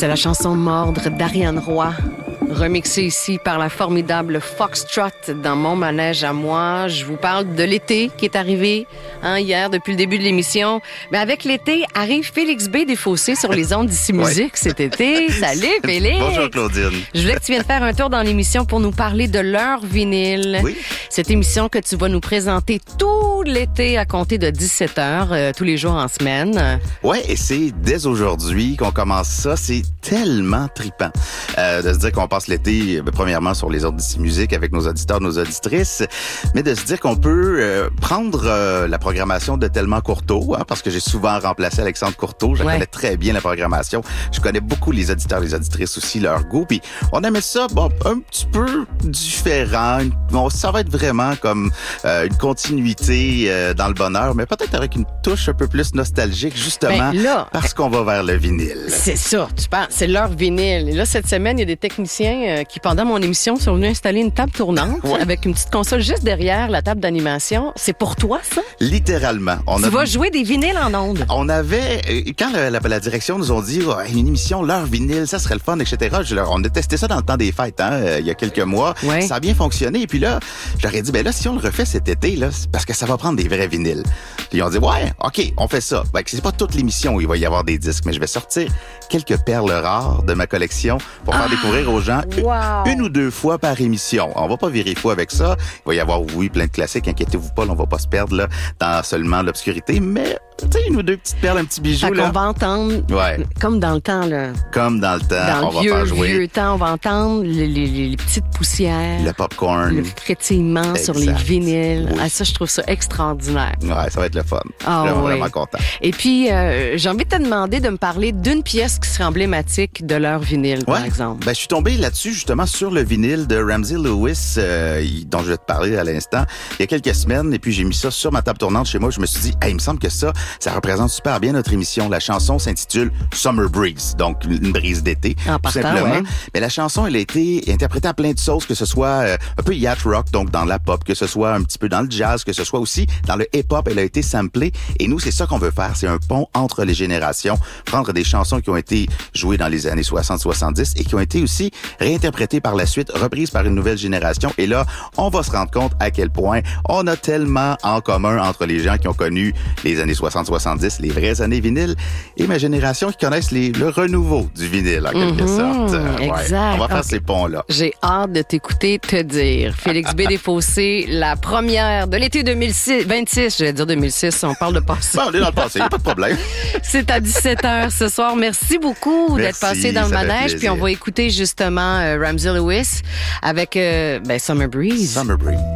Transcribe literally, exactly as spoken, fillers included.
C'est la chanson Mordre d'Ariane Roy, remixée ici par la formidable Foxtrot dans Mon manège à moi. Je vous parle de l'été qui est arrivé hein, hier depuis le début de l'émission. Mais avec l'été arrive Félix B. Desfossés sur les ondes d'Ici Musique ouais. cet été. Salut Félix! Bonjour Claudine. Je voulais que tu viennes faire un tour dans l'émission pour nous parler de l'heure vinyle. Oui. Cette émission que tu vas nous présenter tout l'été à compter de dix-sept heures, euh, tous les jours en semaine. Oui, et c'est dès aujourd'hui qu'on commence ça. C'est tellement trippant euh, de se dire qu'on passe l'été, euh, premièrement, sur les ordres d'Ici Musique avec nos auditeurs, nos auditrices, mais de se dire qu'on peut euh, prendre euh, la programmation de Tellement Courteau, hein, parce que j'ai souvent remplacé Alexandre Courteau. Je ouais. connais très bien la programmation. Je connais beaucoup les auditeurs, les auditrices aussi, leur goût. Puis on aimait ça, bon, un petit peu différent. Bon, ça va être vraiment comme euh, une continuité euh, dans le bonheur, mais peut-être avec une touche un peu plus nostalgique, justement, ben là, parce qu'on va vers le vinyle. C'est ça, tu parles, c'est l'heure vinyle. Et là, cette semaine, il y a des techniciens euh, qui, pendant mon émission, sont venus installer une table tournante ouais. avec une petite console juste derrière la table d'animation. C'est pour toi, ça? Littéralement. On tu a... vas jouer des vinyles en ondes. On avait, quand la, la, la direction nous ont dit oh, une émission, l'heure vinyle, ça serait le fun, et cetera. Je leur, on a testé ça dans le temps des fêtes, hein, euh, il y a quelques mois. Ouais. Ça a bien fonctionné. Et puis là, je leur ai dit, ben là, si on le refait cet été, là, c'est parce que ça va prendre des vrais vinyles. Puis ils ont dit, ouais, OK, on fait ça. Ben, c'est pas toute l'émission où il va y avoir des disques, mais je vais sortir quelques perles rares de ma collection pour faire ah, découvrir aux gens wow. une, une ou deux fois par émission. On va pas virer fou avec ça. Il va y avoir, oui, plein de classiques. Inquiétez-vous pas, là, on va pas se perdre là dans seulement l'obscurité, mais tu sais, une ou deux petites perles, un petit bijou. Fait là. qu'on va entendre, ouais. comme dans le temps, là. Comme dans le temps, dans on le va vieux, faire jouer. vieux temps, on va entendre les, les, les petites poussières. Le popcorn. Le frétillement exact. Sur les vinyles. Oui. Ah, ça, je trouve ça extraordinaire. Ouais, ça va être le fun. Ah, je suis oui. vraiment content. Et puis, euh, j'ai envie de te demander de me parler d'une pièce qui serait emblématique de leur vinyle, ouais. par exemple. Ben, je suis tombé là-dessus, justement, sur le vinyle de Ramsey Lewis, euh, dont je vais te parler à l'instant, il y a quelques semaines. Et puis, j'ai mis ça sur ma table tournante chez moi. Je me suis dit, hey, il me semble que ça, ça représente super bien notre émission. La chanson s'intitule Summer Breeze, donc une brise d'été, en tout partant, simplement. Ouais. Mais la chanson, elle a été interprétée à plein de sauces, que ce soit euh, un peu yacht rock, donc dans la pop, que ce soit un petit peu dans le jazz, que ce soit aussi dans le hip-hop. Elle a été samplée. Et nous, c'est ça qu'on veut faire. C'est un pont entre les générations. Prendre des chansons qui ont été jouées dans les années soixante soixante-dix et qui ont été aussi réinterprétées par la suite, reprises par une nouvelle génération. Et là, on va se rendre compte à quel point on a tellement en commun entre les gens qui ont connu les années soixante soixante-dix, les vraies années vinyle, et ma génération qui connaissent les, le renouveau du vinyle, en quelque mm-hmm, sorte. Euh, exact. Ouais, on va faire okay. ces ponts-là. J'ai hâte de t'écouter te dire. Félix B. Desfossés, la première de l'été deux mille vingt-six. Je vais dire deux mille six, on parle de passé. Bon, on est dans le passé, pas de problème. C'est à dix-sept heures ce soir. Merci beaucoup Merci, d'être passé dans le manège. Puis on va écouter justement euh, Ramsey Lewis avec euh, ben, Summer Breeze. Summer Breeze.